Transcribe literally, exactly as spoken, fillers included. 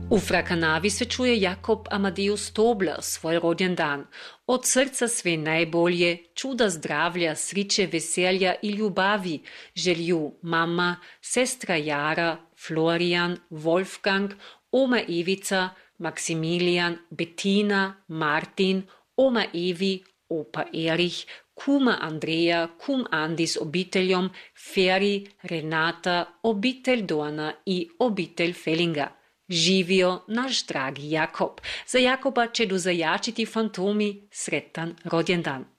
U Frakanavi se čuje Jakob Amadeus Tobler, svoj rođendan. Od srca sve najbolje, čuda zdravlja, sriče, veselja i ljubavi želju mama, sestra Jara, Florian, Wolfgang, oma Ivica, Maximilian, Bettina, Martin, oma Evi, opa Erich, kuma Andreja, kum Andi s obiteljom, Feri, Renata, obitelj Doana i obitelj Fellinga. Živio naš dragi Jakob. Za Jakoba će do zajačiti fantomi sretan rođendan.